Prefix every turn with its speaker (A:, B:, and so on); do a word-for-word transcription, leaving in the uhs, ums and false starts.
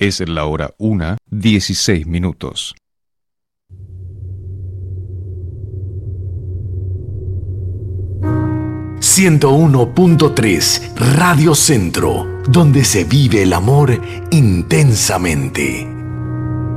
A: Es la hora una, dieciséis minutos.
B: ciento uno punto tres Radio Centro, donde se vive el amor intensamente.